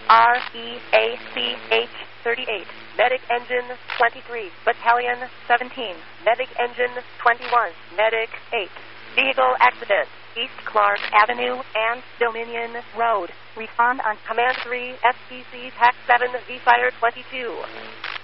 REACH 38. Medic Engine 23. Battalion 17. Medic Engine 21. Medic 8. Vehicle accident. East Clark Avenue and Dominion Road. Respond on Command 3, SPC TAC 7, V-Fire 22.